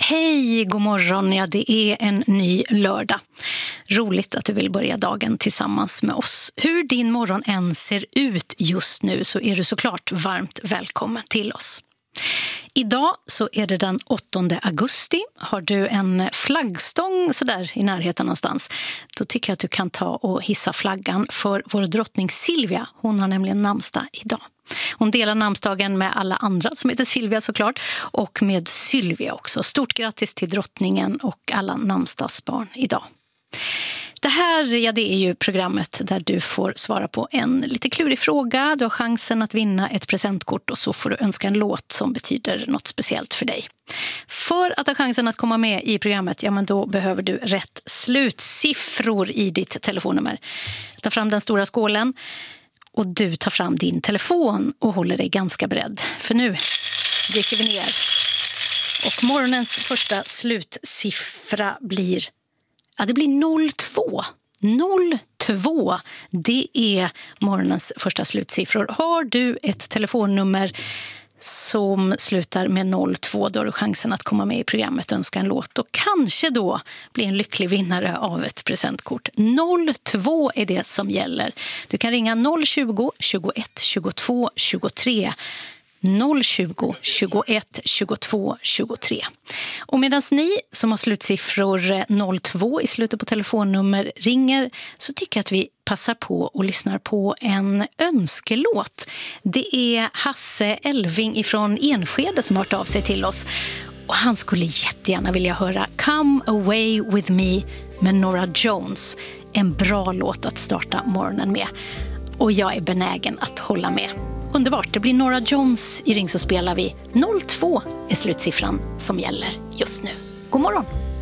Hej, god morgon. Ja, det är en ny lördag. Roligt att du vill börja dagen tillsammans med oss. Hur din morgon än ser ut just nu så är du såklart varmt välkommen till oss. Idag så är det den 8 augusti. Har du en flaggstång så där i närheten någonstans, då tycker jag att du kan ta och hissa flaggan för vår drottning Silvia. Hon har nämligen namnsdag idag. Hon delar namnsdagen med alla andra som heter Silvia såklart, och med Sylvia också. Stort grattis till drottningen och alla namnsdagsbarn idag. Det här, ja, det är ju programmet där du får svara på en lite klurig fråga. Du har chansen att vinna ett presentkort och så får du önska en låt som betyder något speciellt för dig. För att ha chansen att komma med i programmet, ja, men då behöver du rätt slutsiffror i ditt telefonnummer. Ta fram den stora skålen och du tar fram din telefon och håller dig ganska beredd. För nu dricker vi ner. Och morgonens första slutsiffra blir... Ja, det blir 02. 02, det är morgonens första slutsiffror. Har du ett telefonnummer som slutar med 02, då har du chansen att komma med i programmet och önska en låt. Och kanske då bli en lycklig vinnare av ett presentkort. 02 är det som gäller. Du kan ringa 020 21 22 23. 020 21 22 23. Och medan ni som har slutsiffror 02 i slutet på telefonnummer ringer, så tycker jag att vi passar på och lyssnar på en önskelåt. Det är Hasse Elving ifrån Enskede som har hört av sig till oss. Och han skulle jättegärna vilja höra Come Away With Me med Norah Jones. En bra låt att starta morgonen med. Och jag är benägen att hålla med. Underbart, det blir Norah Jones i Ring, så spelar vi. 02 är slutsiffran som gäller just nu. God morgon!